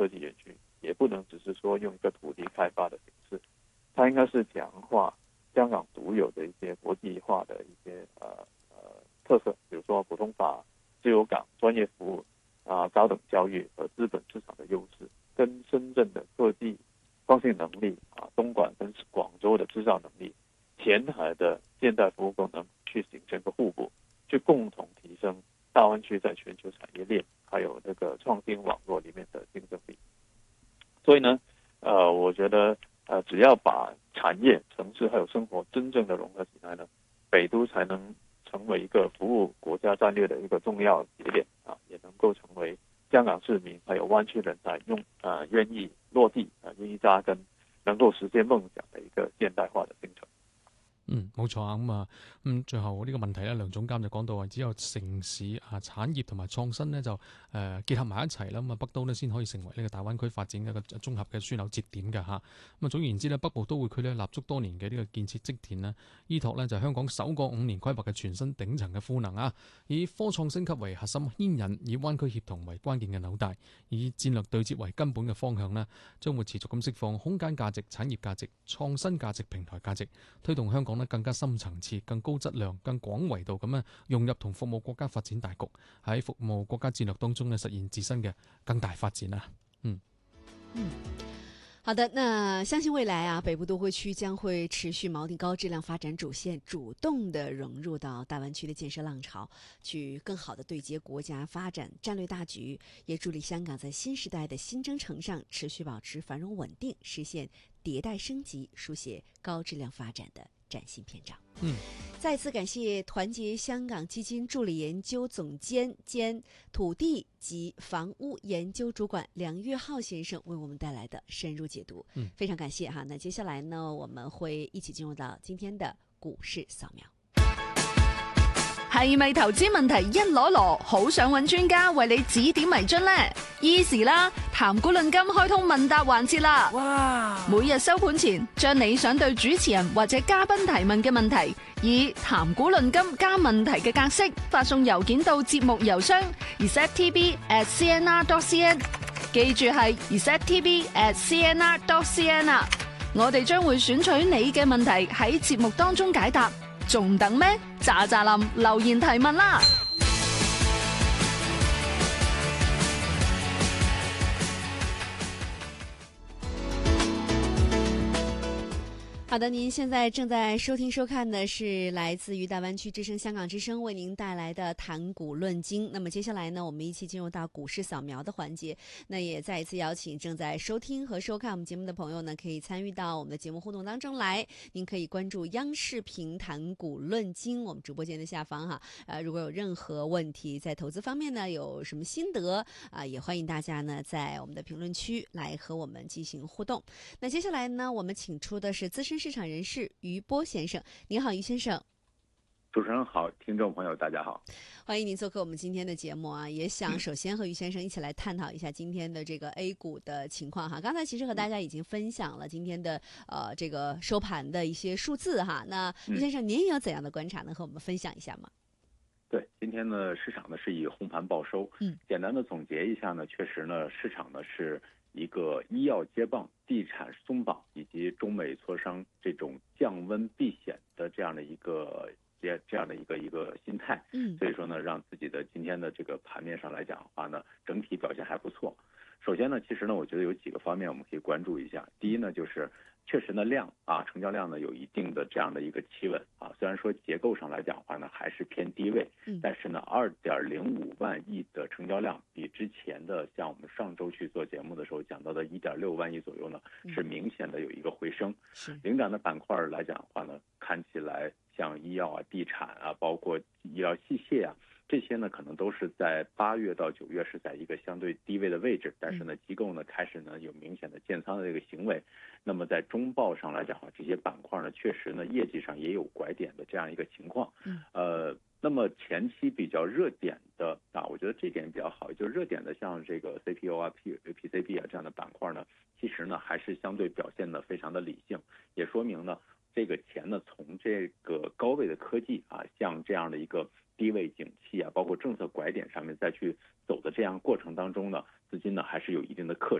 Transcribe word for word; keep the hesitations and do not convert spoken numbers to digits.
科技园区，也不能只是说用一个土地开发的形式，它应该是强化香港独有的一些国际化的一些呃呃特色，比如说普通法、自由港、专业服务啊、高等教育和资本市场的优势，跟深圳的科技创新能力啊、东莞跟广州的制造能力、前海的现代服务功能去形成个互补，去共同提升大湾区在全球产业链还有那个创新网络里面的竞争力。所以呢，呃，我觉得呃，只要把产业、城市还有生活真正的融合起来呢，北都才能成为一个服务国家战略的一个重要节点啊，也能够成为香港市民还有灣區人才用呃願意落地啊、願意扎根，能夠實現夢想的一個現代化的進程。 嗯，冇錯啊，咁啊，咁最後呢個問題咧，梁總監就講到話，只有城市啊產業同埋創新咧就誒、呃、結合埋一齊啦，咁啊北都咧先可以成為呢個大灣區發展嘅一個綜合嘅樞紐節點嘅嚇。咁啊總言之咧，北部都會區咧立足多年嘅呢個建設積澱啦，依託咧就係香港首個五年規劃嘅全新頂層嘅賦能啊，以科創升級為核心牽引，以灣區協同為關鍵嘅紐帶，以戰略對接為根本嘅方向咧，將會持續咁釋放空間價值、產業價值、創新價值、平台價值，推動香港更加深層次、更高質量、更廣維度咁樣融入同服務國家發展大局，喺服務國家戰略當中呢實現自身嘅更大發展啊！嗯嗯，好的，那相信未來啊，北部都會區將會持續錨定高質量發展主線，主動地融入到大灣區的建設浪潮，去更好地對接國家發展戰略大局，也助力香港在新時代的新征程上持續保持繁榮穩定，實現迭代升級，書寫高質量發展的嶄新篇章。 嗯， 再次感謝團結香港基金助理研究總監兼土地及房屋研究主管梁岳浩先生為我們帶來的深入解讀。 嗯， 非常感謝哈。那接下來呢，我們會一起進入到今天的股市掃描。 係咪投資問題一籮籮，好想揾專家為你指點迷津呢？Easy 啦，談股論金開通問答環節啦！哇！每日收盤前，將你想對主持人或者嘉賓提問嘅問題，以談股論金加問題嘅格式發送郵件到節目郵箱 r e c e p t v at c n r dot c n， 記住係 r e c e p t v at c n r dot c n 啊！我哋將會選取你嘅問題喺節目當中解答。仲等咩？喳喳林留言提問啦！ 好的，您現在正在收聽收看的是來自於大灣區之聲香港之聲為您帶來的談股論金。那麼接下來呢，我們一起進入到股市掃描的環節。那也再一次邀請正在收聽和收看我們節目的朋友呢，可以參與到我們的節目互動當中來。您可以關注央視頻談股論金，我們直播間的下方哈。呃，如果有任何問題在投資方面呢，有什麼心得啊、呃，也歡迎大家呢在我們的評論區來和我們進行互動。那接下來呢，我們請出的是資深市場人士余波先生。您好，余先生。 主持人好，聽眾朋友大家好， 歡迎您做客我們今天的節目啊！也想首先和余先生一起來探討一下今天的這個 A 股的情況哈。剛才其實和大家已經分享了今天的呃這個收盤的一些數字哈。那余先生，您有怎樣的觀察呢？和我們分享一下嗎？ 對，今天呢市場呢是以紅盤報收。嗯，簡單的總結一下呢，確實呢市場呢是一個醫藥接棒、地產鬆綁以及中美磋商這種降溫避險的這樣的一個這這樣的一個一個心態。嗯，所以說呢，讓自己的今天的這個盤面上來講的話呢，整體表現還不錯。首先呢，其實呢，我覺得有幾個方面我們可以關注一下。第一呢，就是確實呢量啊，成交量呢有一定的這樣的一個企穩啊。雖然說結構上來講的話呢，還是偏低位，但是呢，二點零五萬億的成交量比之前的像我們上周去做節目的時候講到的一點六萬億左右呢，是明顯的有一個回升。是領漲的板塊來講的話呢，看起來像醫藥啊、地產啊，包括醫療器械啊。這些呢，可能都是在八月到九月是在一個相對低位的位置，但是呢，機構呢開始呢有明顯的建倉的這個行為。那麼在中報上來講的話，這些板塊呢確實呢業績上也有拐點的這樣一個情況。呃，那麼前期比較熱點的啊，我覺得這點比較好，就是熱點的像這個 C P O 啊、P P C B 啊這樣的板塊呢，其實呢還是相對表現的非常的理性。